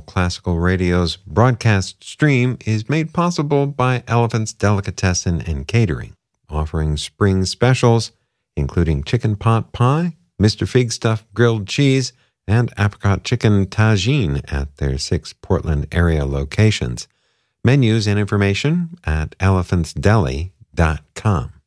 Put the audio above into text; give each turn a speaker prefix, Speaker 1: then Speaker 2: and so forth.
Speaker 1: Classical Radio's broadcast stream is made possible by Elephant's Delicatessen and Catering, offering spring specials, including chicken pot pie, Mr. Fig Stuff grilled cheese, and apricot chicken tagine at their 6 Portland area locations. Menus and information at elephantsdeli.com.